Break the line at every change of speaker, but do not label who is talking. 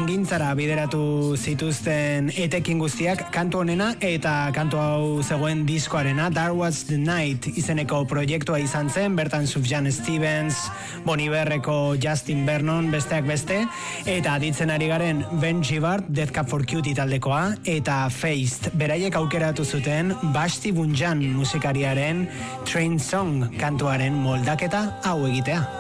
gintzara bideratu zituzten etekin guztiak, kantu honena eta kantu hau zegoen diskoarena, That Was The Night izeneko proiektua izan zen, bertan Sufjan Stevens, Bon Iverreko Justin Vernon, besteak beste, eta aditzen ari garen Ben Gibbard, Death Cab for Cutie taldekoa, eta Faced, beraiek aukeratu zuten Basti Bunjan musikariaren Train Song kantuaren moldaketa hau egitea.